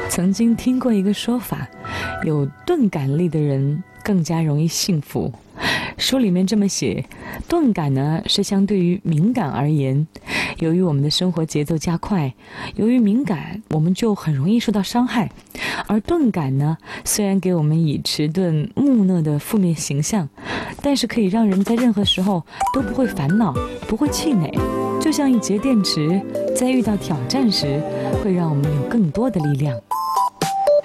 曾经听过一个说法，有钝感力的人更加容易幸福。书里面这么写，钝感呢是相对于敏感而言，由于我们的生活节奏加快，由于敏感我们就很容易受到伤害，而钝感呢虽然给我们以迟钝木讷的负面形象，但是可以让人在任何时候都不会烦恼，不会气馁，就像一节电池，在遇到挑战时会让我们有更多的力量。